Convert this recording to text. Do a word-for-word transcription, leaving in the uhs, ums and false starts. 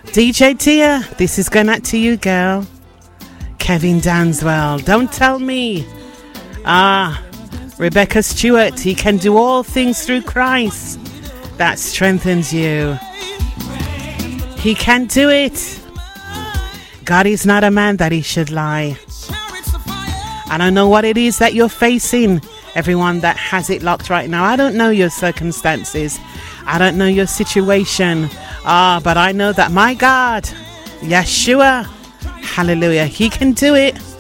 D J Tia, this is going out to you, girl. Kevin Danswell, don't tell me. Ah, Rebecca Stewart, he can do all things through Christ that strengthens you. He can do it. God is not a man that he should lie. I don't know what it is that you're facing, everyone that has it locked right now. I don't know your circumstances. I don't know your situation. Ah, but I know that my God, Yeshua, hallelujah, he can do it.